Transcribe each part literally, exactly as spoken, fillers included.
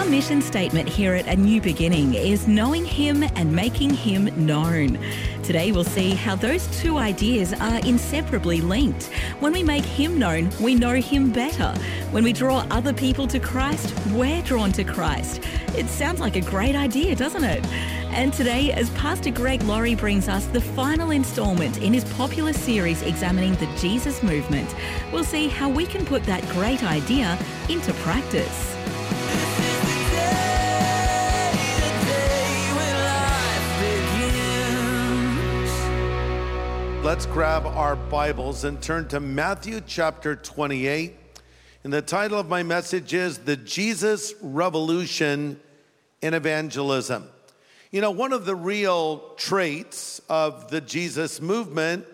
Our mission statement here at A New Beginning is knowing Him and making Him known. Today we'll see how those two ideas are inseparably linked. When we make Him known, we know Him better. When we draw other people to Christ, we're drawn to Christ. It sounds like a great idea, doesn't it? And today, as Pastor Greg Laurie brings us the final instalment in his popular series examining the Jesus movement, we'll see how we can put that great idea into practice. Let's grab our Bibles and turn to Matthew chapter twenty-eight. And the title of my message is The Jesus Revolution in Evangelism. You know, one of the real traits of the Jesus movement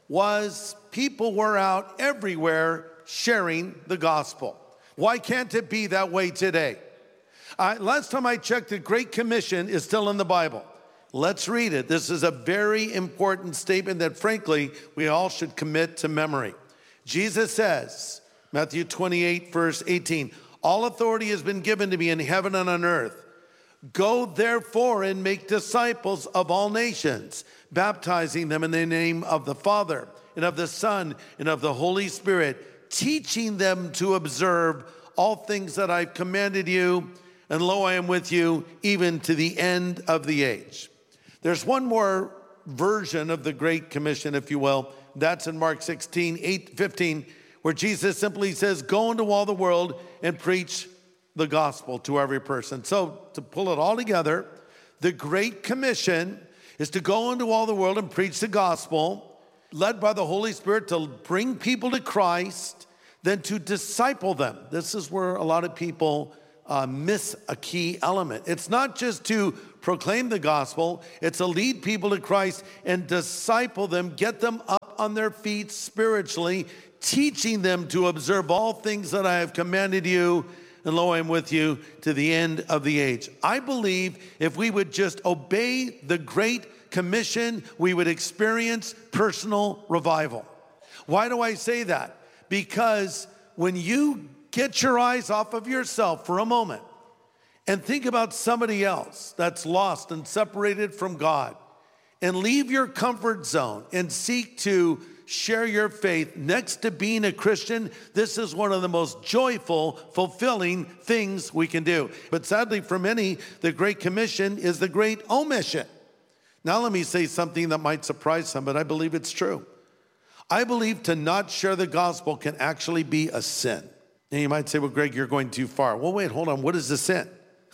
was people were out everywhere sharing the gospel. Why can't it be that way today? Uh, last time I checked, the Great Commission is still in the Bible. Let's read it. This is a very important statement that, frankly, we all should commit to memory. Jesus says, Matthew twenty-eight, verse eighteen, all authority has been given to me in heaven and on earth. Go therefore and make disciples of all nations, baptizing them in the name of the Father and of the Son and of the Holy Spirit, teaching them to observe all things that I've commanded you. And lo, I am with you even to the end of the age. There's one more version of the Great Commission, if you will. That's in Mark sixteen, eight, fifteen, where Jesus simply says, go into all the world and preach the gospel to every person. So to pull it all together, the Great Commission is to go into all the world and preach the gospel, led by the Holy Spirit to bring people to Christ, then to disciple them. This is where a lot of people uh, miss a key element. It's not just to proclaim the gospel, it's to lead people to Christ and disciple them, get them up on their feet spiritually, teaching them to observe all things that I have commanded you, and lo, I am with you to the end of the age. I believe if we would just obey the Great Commission, we would experience personal revival. Why do I say that? Because when you get your eyes off of yourself for a moment and think about somebody else that's lost and separated from God, and leave your comfort zone and seek to share your faith next to being a Christian, this is one of the most joyful, fulfilling things we can do. But sadly for many, the Great Commission is the great omission. Now let me say something that might surprise some, but I believe it's true. I believe to not share the gospel can actually be a sin. And you might say, well, Greg, you're going too far. Well, wait, hold on. What is a sin?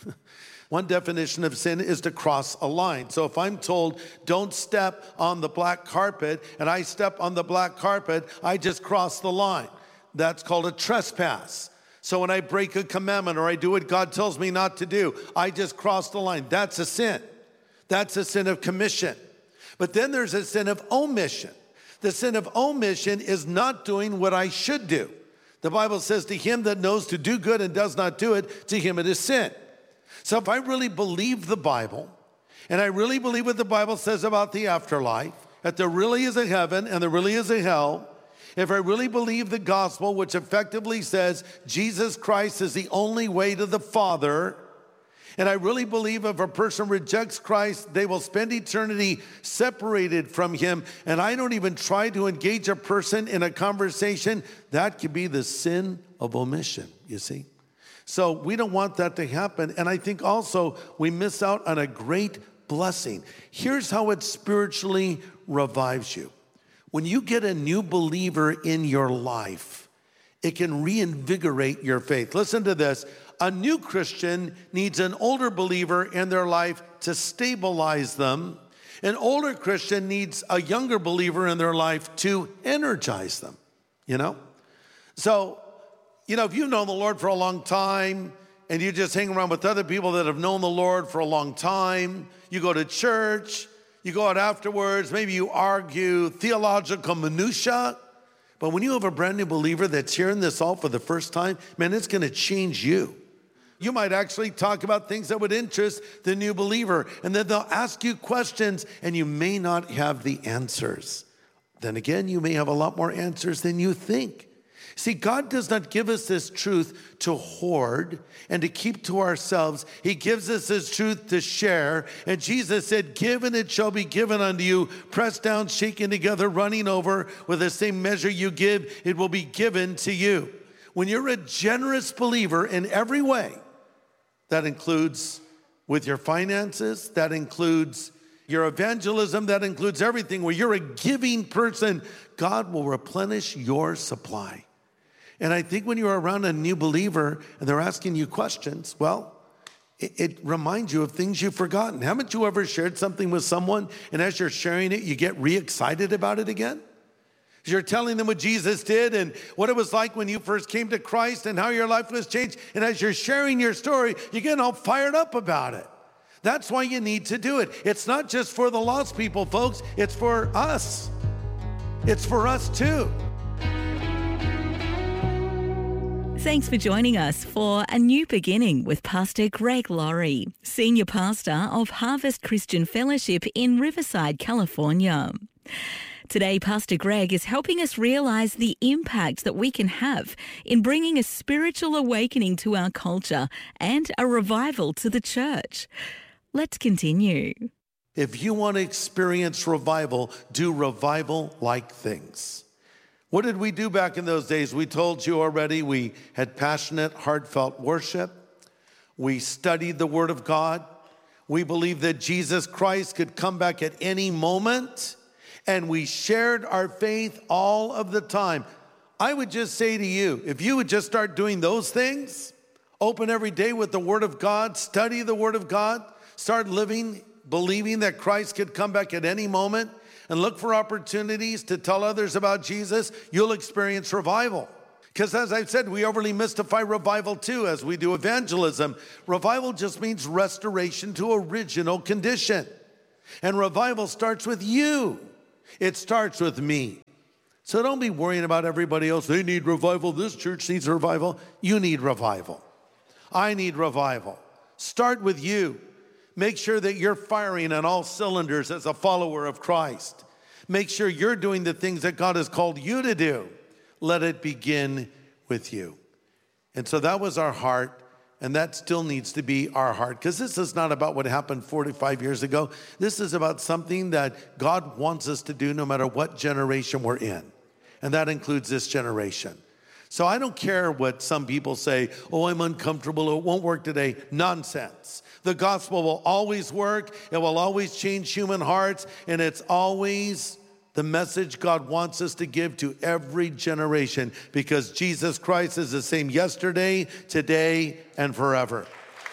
One definition of sin is to cross a line. So if I'm told, don't step on the black carpet, and I step on the black carpet, I just cross the line. That's called a trespass. So when I break a commandment or I do what God tells me not to do, I just cross the line. That's a sin. That's a sin of commission. But then there's a sin of omission. The sin of omission is not doing what I should do. The Bible says, to him that knows to do good and does not do it, to him it is sin. So if I really believe the Bible, and I really believe what the Bible says about the afterlife, that there really is a heaven and there really is a hell, if I really believe the gospel, which effectively says Jesus Christ is the only way to the Father, and I really believe if a person rejects Christ, they will spend eternity separated from him, and I don't even try to engage a person in a conversation, that could be the sin of omission, you see? So we don't want that to happen. And I think also we miss out on a great blessing. Here's how it spiritually revives you. When you get a new believer in your life, it can reinvigorate your faith. Listen to this. A new Christian needs an older believer in their life to stabilize them. An older Christian needs a younger believer in their life to energize them, you know? So, you know, if you've known the Lord for a long time and you just hang around with other people that have known the Lord for a long time, you go to church, you go out afterwards, maybe you argue theological minutia, but when you have a brand new believer that's hearing this all for the first time, man, it's going to change you. You might actually talk about things that would interest the new believer, and then they'll ask you questions and you may not have the answers. Then again, you may have a lot more answers than you think. See, God does not give us this truth to hoard and to keep to ourselves. He gives us this truth to share. And Jesus said, give and it shall be given unto you, pressed down, shaken together, running over. With the same measure you give, it will be given to you. When you're a generous believer in every way, that includes with your finances, that includes your evangelism, that includes everything. Where you're a giving person, God will replenish your supply. And I think when you're around a new believer and they're asking you questions, well, it, it reminds you of things you've forgotten. Haven't you ever shared something with someone and as you're sharing it, you get re-excited about it again? You're telling them what Jesus did and what it was like when you first came to Christ and how your life was changed. And as you're sharing your story, you get all fired up about it. That's why you need to do it. It's not just for the lost people, folks. It's for us. It's for us too. Thanks for joining us for A New Beginning with Pastor Greg Laurie, Senior Pastor of Harvest Christian Fellowship in Riverside, California. Today, Pastor Greg is helping us realize the impact that we can have in bringing a spiritual awakening to our culture and a revival to the church. Let's continue. If you want to experience revival, do revival-like things. What did we do back in those days? We told you already. We had passionate, heartfelt worship. We studied the Word of God. We believed that Jesus Christ could come back at any moment. And we shared our faith all of the time. I would just say to you, if you would just start doing those things, open every day with the Word of God, study the Word of God, start living, believing that Christ could come back at any moment, and look for opportunities to tell others about Jesus, you'll experience revival. Because as I've said, we overly mystify revival too as we do evangelism. Revival just means restoration to original condition. And revival starts with you. It starts with me. So don't be worrying about everybody else. They need revival. This church needs revival. You need revival. I need revival. Start with you. Make sure that you're firing on all cylinders as a follower of Christ. Make sure you're doing the things that God has called you to do. Let it begin with you. And so that was our heart, and that still needs to be our heart, because this is not about what happened forty-five years ago. This is about something that God wants us to do no matter what generation we're in, and that includes this generation. So I don't care what some people say, oh, I'm uncomfortable, it won't work today. Nonsense. The gospel will always work. It will always change human hearts. And it's always the message God wants us to give to every generation, because Jesus Christ is the same yesterday, today, and forever.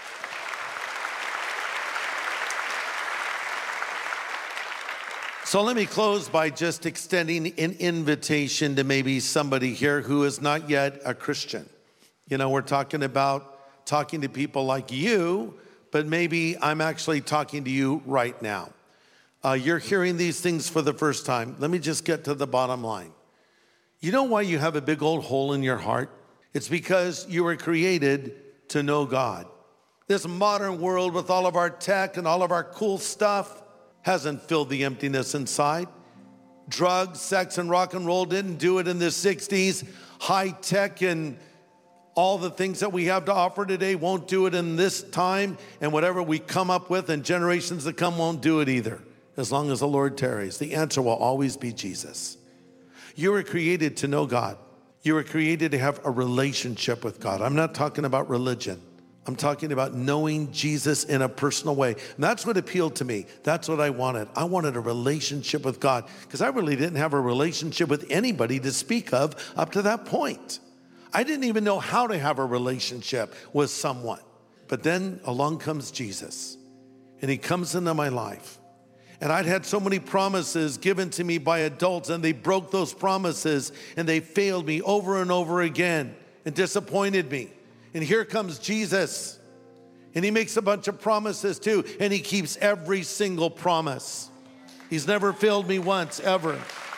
So let me close by just extending an invitation to maybe somebody here who is not yet a Christian. You know, we're talking about talking to people like you, but maybe I'm actually talking to you right now. Uh, you're hearing these things for the first time. Let me just get to the bottom line. You know why you have a big old hole in your heart? It's because you were created to know God. This modern world with all of our tech and all of our cool stuff hasn't filled the emptiness inside. Drugs, sex, and rock and roll didn't do it in the sixties. High tech and all the things that we have to offer today won't do it in this time. And whatever we come up with in generations to come won't do it either, as long as the Lord tarries. The answer will always be Jesus. You were created to know God. You were created to have a relationship with God. I'm not talking about religion. I'm talking about knowing Jesus in a personal way. And that's what appealed to me. That's what I wanted. I wanted a relationship with God, because I really didn't have a relationship with anybody to speak of up to that point. I didn't even know how to have a relationship with someone. But then along comes Jesus, and he comes into my life. And I'd had so many promises given to me by adults, and they broke those promises, and they failed me over and over again and disappointed me. And here comes Jesus, and he makes a bunch of promises too, and he keeps every single promise. He's never failed me once, ever.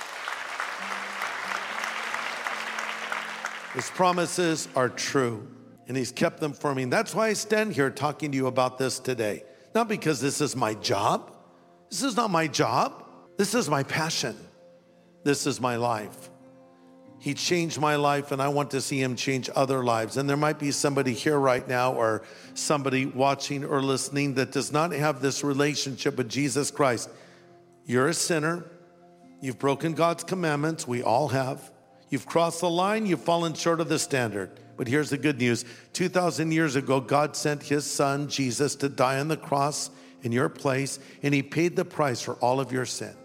His promises are true, and he's kept them for me. And that's why I stand here talking to you about this today. Not because this is my job. This is not my job. This is my passion. This is my life. He changed my life, and I want to see him change other lives. And there might be somebody here right now or somebody watching or listening that does not have this relationship with Jesus Christ. You're a sinner. You've broken God's commandments. We all have. You've crossed the line. You've fallen short of the standard. But here's the good news. two thousand years ago, God sent his son, Jesus, to die on the cross in your place, and he paid the price for all of your sin.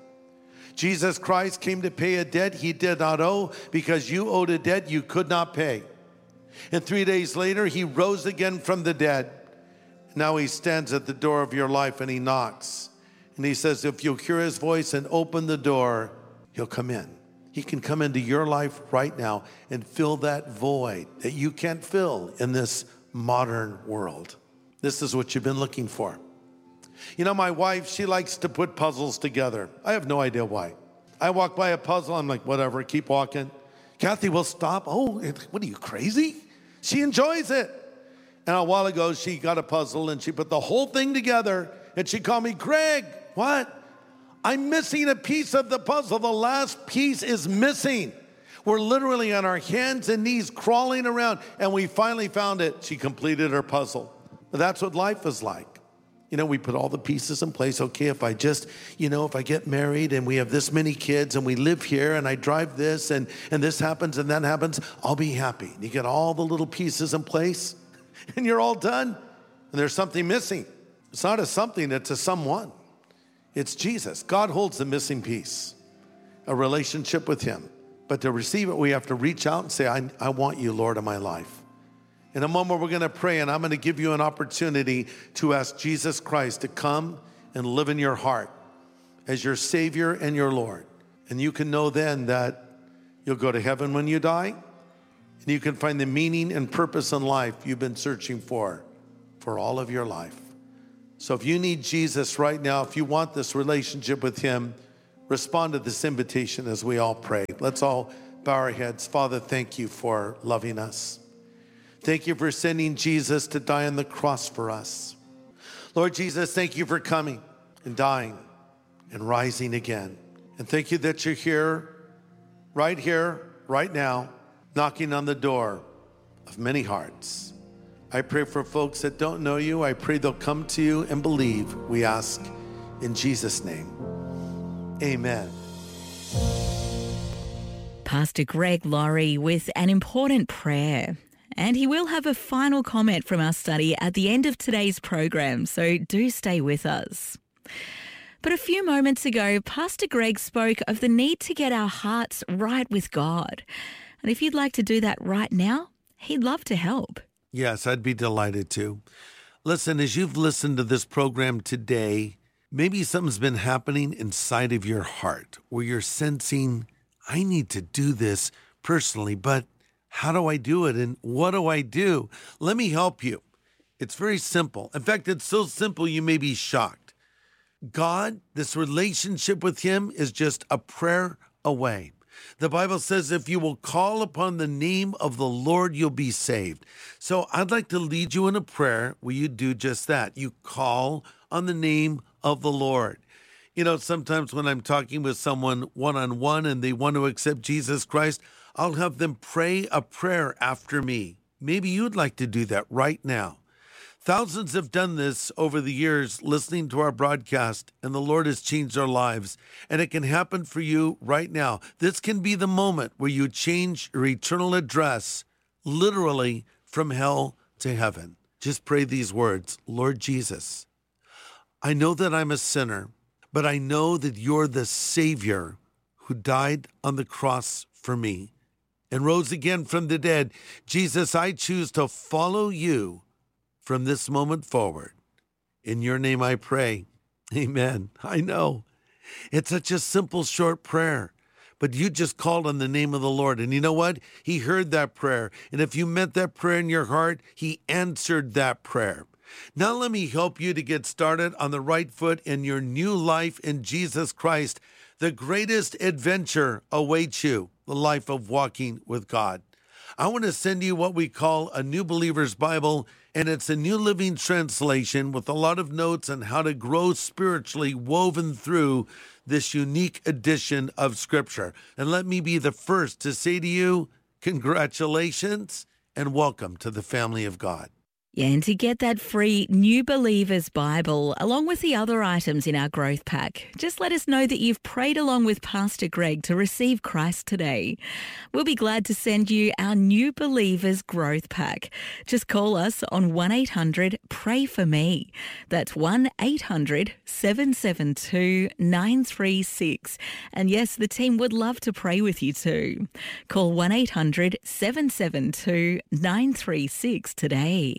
Jesus Christ came to pay a debt he did not owe because you owed a debt you could not pay. And three days later, he rose again from the dead. Now he stands at the door of your life and he knocks. And he says, if you'll hear his voice and open the door, he'll come in. He can come into your life right now and fill that void that you can't fill in this modern world. This is what you've been looking for. You know, my wife, she likes to put puzzles together. I have no idea why. I walk by a puzzle, I'm like, whatever, keep walking. Kathy will stop. Oh, what are you, crazy? She enjoys it. And a while ago, she got a puzzle and she put the whole thing together and she called me, Greg, what? I'm missing a piece of the puzzle. The last piece is missing. We're literally on our hands and knees crawling around, and we finally found it. She completed her puzzle. But that's what life is like. You know, we put all the pieces in place. Okay, if I just, you know, if I get married and we have this many kids and we live here and I drive this and, and this happens and that happens, I'll be happy. And you get all the little pieces in place and you're all done. And there's something missing. It's not a something, it's a someone. It's Jesus. God holds the missing piece, a relationship with him. But to receive it, we have to reach out and say, I, I want you, Lord, in my life. In a moment, we're going to pray, and I'm going to give you an opportunity to ask Jesus Christ to come and live in your heart as your Savior and your Lord. And you can know then that you'll go to heaven when you die, and you can find the meaning and purpose in life you've been searching for, for all of your life. So if you need Jesus right now, if you want this relationship with him, respond to this invitation as we all pray. Let's all bow our heads. Father, thank you for loving us. Thank you for sending Jesus to die on the cross for us. Lord Jesus, thank you for coming and dying and rising again. And thank you that you're here, right here, right now, knocking on the door of many hearts. I pray for folks that don't know you. I pray they'll come to you and believe, we ask in Jesus' name. Amen. Pastor Greg Laurie with an important prayer. And he will have a final comment from our study at the end of today's program, so do stay with us. But a few moments ago, Pastor Greg spoke of the need to get our hearts right with God. And if you'd like to do that right now, he'd love to help. Yes, I'd be delighted to. Listen, as you've listened to this program today, maybe something's been happening inside of your heart where you're sensing, I need to do this personally, but how do I do it? And what do I do? Let me help you. It's very simple. In fact, it's so simple you may be shocked. God, this relationship with him is just a prayer away. The Bible says if you will call upon the name of the Lord, you'll be saved. So I'd like to lead you in a prayer where you do just that. You call on the name of the Lord. You know, sometimes when I'm talking with someone one-on-one and they want to accept Jesus Christ, I'll have them pray a prayer after me. Maybe you'd like to do that right now. Thousands have done this over the years listening to our broadcast, and the Lord has changed our lives. And it can happen for you right now. This can be the moment where you change your eternal address, literally from hell to heaven. Just pray these words. Lord Jesus, I know that I'm a sinner, but I know that you're the Savior who died on the cross for me and rose again from the dead. Jesus, I choose to follow you from this moment forward. In your name I pray. Amen. I know. It's such a simple, short prayer. But you just called on the name of the Lord. And you know what? He heard that prayer. And if you meant that prayer in your heart, he answered that prayer. Now let me help you to get started on the right foot in your new life in Jesus Christ. The greatest adventure awaits you, the life of walking with God. I want to send you what we call a New Believer's Bible, and it's a New Living Translation with a lot of notes on how to grow spiritually woven through this unique edition of Scripture. And let me be the first to say to you, congratulations and welcome to the family of God. Yeah, and to get that free New Believer's Bible, along with the other items in our growth pack, just let us know that you've prayed along with Pastor Greg to receive Christ today. We'll be glad to send you our New Believer's Growth Pack. Just call us on one eight hundred pray for me. That's one eight hundred seven seven two nine three six. And yes, the team would love to pray with you too. Call one eight hundred seven seven two nine three six today.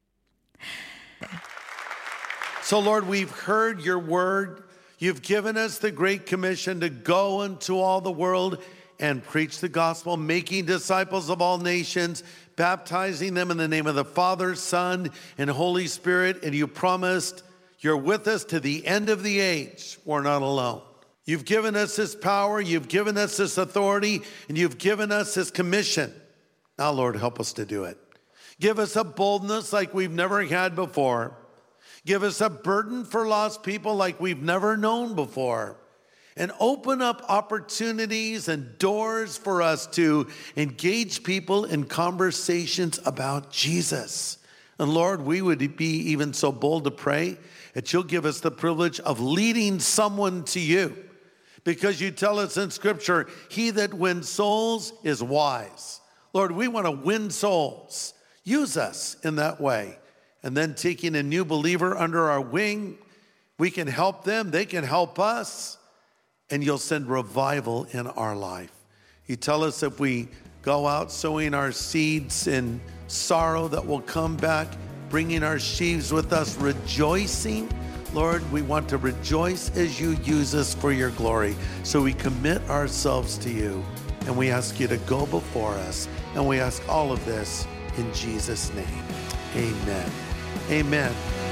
So, Lord, we've heard your word. You've given us the Great Commission to go into all the world and preach the gospel, making disciples of all nations, baptizing them in the name of the Father, Son, and Holy Spirit. And you promised you're with us to the end of the age. We're not alone. You've given us this power, you've given us this authority, and you've given us this commission. Now, Lord, help us to do it. Give us a boldness like we've never had before. Give us a burden for lost people like we've never known before. And open up opportunities and doors for us to engage people in conversations about Jesus. And Lord, we would be even so bold to pray that you'll give us the privilege of leading someone to you. Because you tell us in Scripture, he that wins souls is wise. Lord, we want to win souls. Use us in that way. And then taking a new believer under our wing, we can help them, they can help us, and you'll send revival in our life. You tell us if we go out sowing our seeds in sorrow that will come back, bringing our sheaves with us, rejoicing. Lord, we want to rejoice as you use us for your glory. So we commit ourselves to you, and we ask you to go before us, and we ask all of this in Jesus' name. Amen. Amen.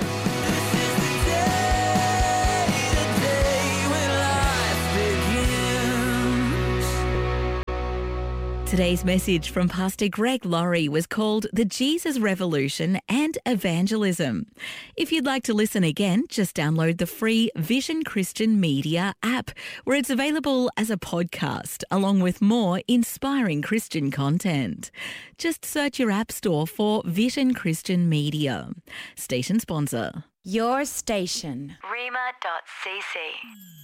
Today's message from Pastor Greg Laurie was called The Jesus Revolution and Evangelism. If you'd like to listen again, just download the free Vision Christian Media app, where it's available as a podcast, along with more inspiring Christian content. Just search your app store for Vision Christian Media. Station sponsor. Your station. Rhema dot c c